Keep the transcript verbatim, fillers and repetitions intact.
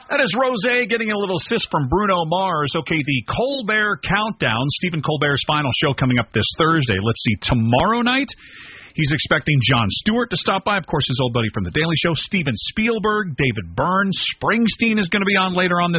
That is Rosé getting a little assist from Bruno Mars. Okay, the Colbert Countdown, Stephen Colbert's final show coming up this Thursday. Let's see, tomorrow night, he's expecting Jon Stewart to stop by. Of course, his old buddy from The Daily Show, Steven Spielberg, David Byrne, Springsteen is going to be on later on this